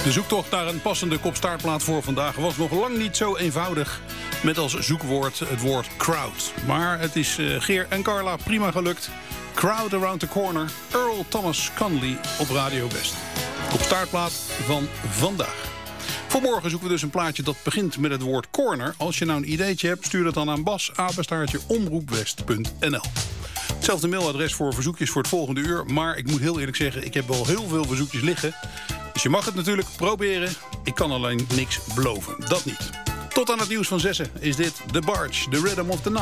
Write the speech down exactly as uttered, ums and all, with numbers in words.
De zoektocht naar een passende kopstaartplaat voor vandaag was nog lang niet zo eenvoudig. Met als zoekwoord het woord crowd. Maar het is uh, Geer en Carla prima gelukt. Crowd Around the Corner, Earl Thomas Conley op Radio West. Kopstaartplaat van vandaag. Voor morgen zoeken we dus een plaatje dat begint met het woord corner. Als je nou een ideetje hebt, stuur dat dan aan bas apenstaartje omroepwest punt n l. Hetzelfde mailadres voor verzoekjes voor het volgende uur. Maar ik moet heel eerlijk zeggen, ik heb wel heel veel verzoekjes liggen. Dus je mag het natuurlijk proberen. Ik kan alleen niks beloven. Dat niet. Tot aan het nieuws van zessen is dit The Barge, The Rhythm of the Night.